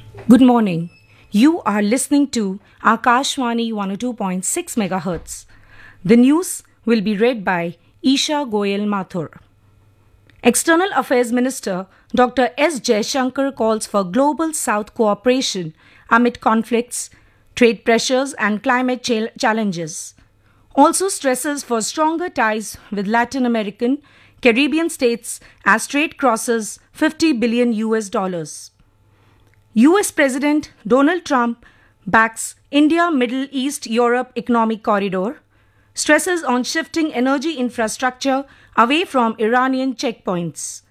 Good morning. You are listening to Akashwani 102.6 MHz. The news will be read by Isha Goyal Mathur. External Affairs Minister Dr. S. Jaishankar calls for global South cooperation amid conflicts, trade pressures, and climate challenges. Also stresses for stronger ties with Latin American, Caribbean states as trade crosses 50 billion US dollars. US President Donald Trump backs India Middle East Europe Economic Corridor, stresses on shifting energy infrastructure away from Iranian checkpoints.